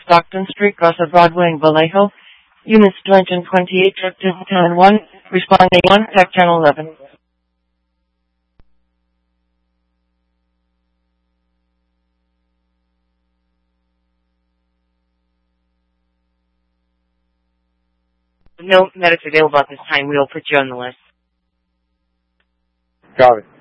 Stockton Street, Rosa Broadway, and Vallejo. Units 228, check channel 1, responding 1, check channel 11. No medics available at this time. We will put you on the list. Copy.